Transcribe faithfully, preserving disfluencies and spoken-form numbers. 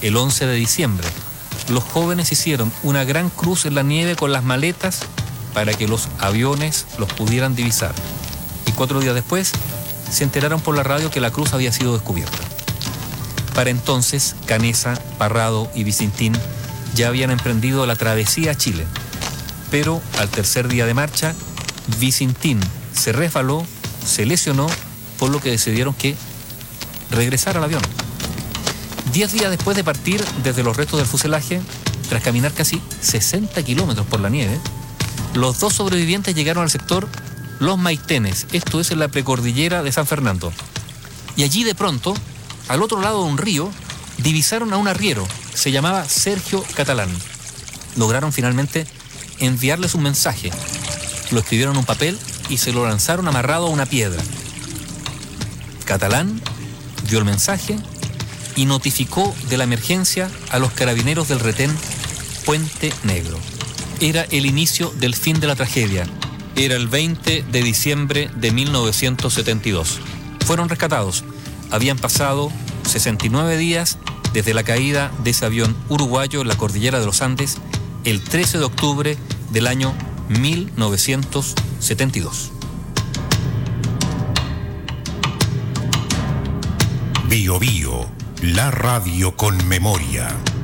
el once de diciembre, los jóvenes hicieron una gran cruz en la nieve con las maletas para que los aviones los pudieran divisar. Y cuatro días después se enteraron por la radio que la cruz había sido descubierta. Para entonces, Canessa, Parrado y Vicentín ya habían emprendido la travesía a Chile. Pero al tercer día de marcha, Vicentín se resbaló, se lesionó, por lo que decidieron que regresara al avión. Diez días después de partir desde los restos del fuselaje, tras caminar casi sesenta kilómetros por la nieve, los dos sobrevivientes llegaron al sector Los Maitenes, esto es en la precordillera de San Fernando. Y allí de pronto, al otro lado de un río, divisaron a un arriero, se llamaba Sergio Catalán. Lograron finalmente enviarles un mensaje. Lo escribieron en un papel y se lo lanzaron amarrado a una piedra. Catalán vio el mensaje y notificó de la emergencia a los carabineros del retén Puente Negro. Era el inicio del fin de la tragedia. Era el veinte de diciembre de mil novecientos setenta y dos. Fueron rescatados. Habían pasado sesenta y nueve días desde la caída de ese avión uruguayo en la cordillera de los Andes el trece de octubre del año mil novecientos setenta y dos. Bio Bio, la radio con memoria.